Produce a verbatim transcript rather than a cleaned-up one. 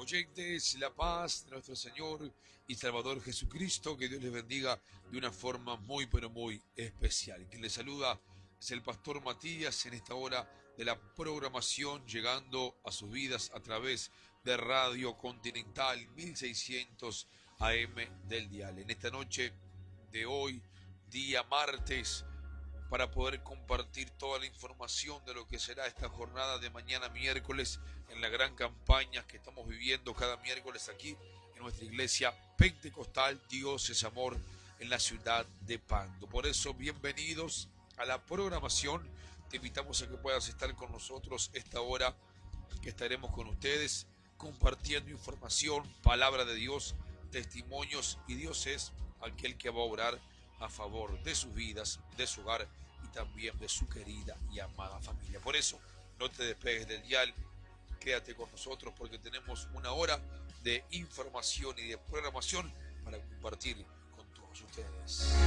oyentes, la paz de nuestro Señor y Salvador Jesucristo, que Dios les bendiga de una forma muy pero muy especial. Quien les saluda es el pastor Matías en esta hora de la programación, llegando a sus vidas a través de Radio Continental mil seiscientos A M del dial. En esta noche de hoy, día martes, para poder compartir toda la información de lo que será esta jornada de mañana miércoles en la gran campaña que estamos viviendo cada miércoles aquí en nuestra iglesia pentecostal Dios es Amor en la ciudad de Pando. Por eso, bienvenidos a la programación. Te invitamos a que puedas estar con nosotros esta hora que estaremos con ustedes compartiendo información, palabra de Dios, testimonios, y Dios es aquel que va a obrar a favor de sus vidas, de su hogar y también de su querida y amada familia. Por eso, no te despegues del dial, quédate con nosotros porque tenemos una hora de información y de programación para compartir con todos ustedes.